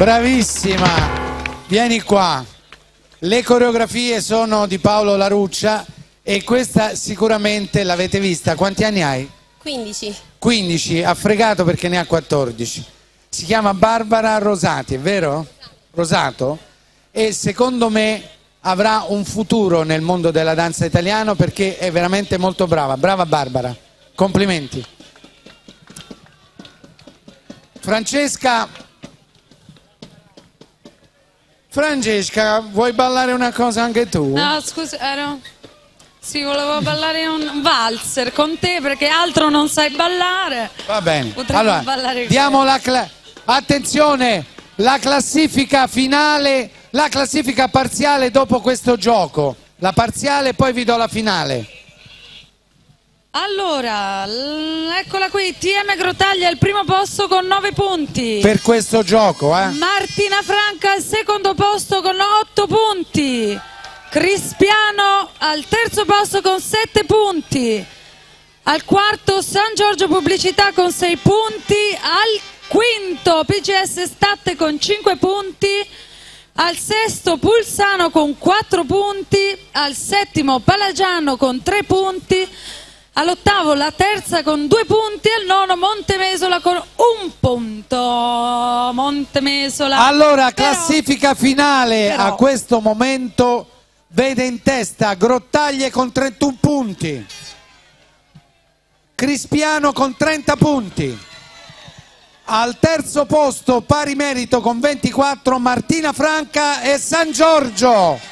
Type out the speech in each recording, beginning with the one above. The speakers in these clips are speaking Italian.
Bravissima, vieni qua. Le coreografie sono di Paolo Laruccia e questa sicuramente l'avete vista. Quanti anni hai? 15. 15, ha fregato perché ne ha 14. Si chiama Barbara Rosati, è vero? Rosato? E secondo me avrà un futuro nel mondo della danza italiano perché è veramente molto brava. Brava Barbara, complimenti. Francesca, vuoi ballare una cosa anche tu? No, scusa, sì, volevo ballare un valzer con te perché altro non sai ballare. Va bene. Potremmo Allora, ballare diamo attenzione, la classifica finale, la classifica parziale dopo questo gioco. La parziale, poi vi do la finale. Allora, eccola qui, TM Grottaglia al primo posto con 9 punti. Per questo gioco, Martina Franca al secondo posto con 8 punti. Crispiano al terzo posto con 7 punti. Al quarto San Giorgio Pubblicità con 6 punti. Al quinto PGS Statte con 5 punti. Al sesto Pulsano con 4 punti. Al settimo Palagiano con 3 punti. All'ottavo La Terza con 2 punti, al nono Montemesola con 1 punto. Montemesola. Allora, classifica finale a questo momento vede in testa Grottaglie con 31 punti, Crispiano con 30 punti, al terzo posto pari merito con 24 Martina Franca e San Giorgio.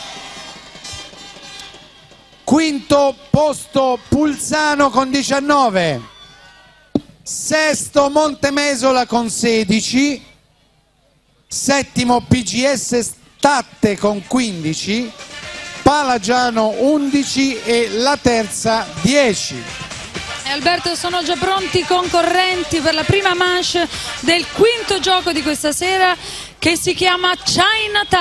Quinto posto Pulsano con 19, sesto Montemesola con 16, settimo PGS Statte con 15, Palagiano 11 e La Terza 10. E Alberto, sono già pronti i concorrenti per la prima manche del quinto gioco di questa sera che si chiama Chinatown.